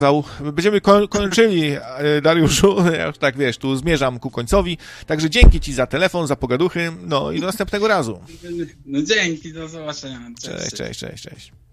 Będziemy kończyli, Dariuszu, ja już tak wiesz, tu zmierzam ku końcowi, także dzięki ci za telefon, za pogaduchy, no i do następnego razu. No dzięki, do zobaczenia. Cześć.